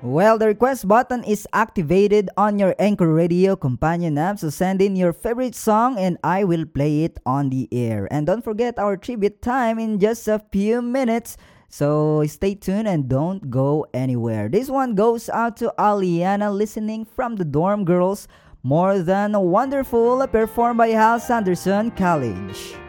Well, the request button is activated on your Anchor Radio companion app, so send in your favorite song and I will play it on the air. And don't forget our tribute time in just a few minutes. So stay tuned and don't go anywhere. This one goes out to Aliana listening from the Dorm Girls. More Than Wonderful, performed by Hal Sanderson College.